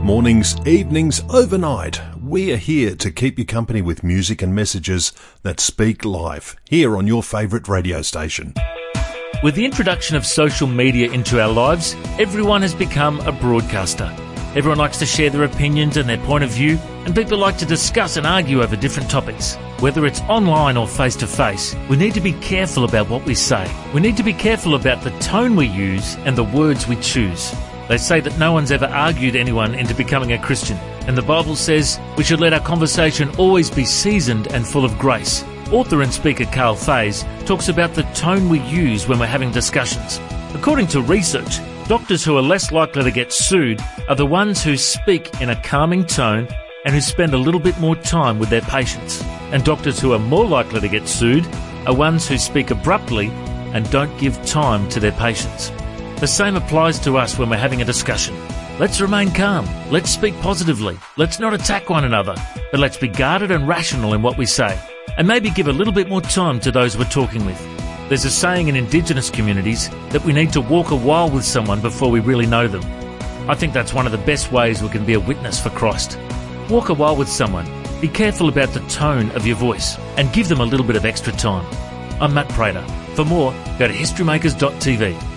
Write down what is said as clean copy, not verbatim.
Mornings, evenings, overnight, we are here to keep you company with music and messages that speak life, here on your favourite radio station. With the introduction of social media into our lives, everyone has become a broadcaster. Everyone likes to share their opinions and their point of view, and people like to discuss and argue over different topics. Whether it's online or face-to-face, we need to be careful about what we say. We need to be careful about the tone we use and the words we choose. They say that no one's ever argued anyone into becoming a Christian, and the Bible says we should let our conversation always be seasoned and full of grace. Author and speaker Carl Faze talks about the tone we use when we're having discussions. According to research, doctors who are less likely to get sued are the ones who speak in a calming tone and who spend a little bit more time with their patients. And doctors who are more likely to get sued are ones who speak abruptly and don't give time to their patients. The same applies to us when we're having a discussion. Let's remain calm. Let's speak positively. Let's not attack one another, but let's be guarded and rational in what we say. And maybe give a little bit more time to those we're talking with. There's a saying in Indigenous communities that we need to walk a while with someone before we really know them. I think that's one of the best ways we can be a witness for Christ. Walk a while with someone. Be careful about the tone of your voice and give them a little bit of extra time. I'm Matt Prater. For more, go to historymakers.tv.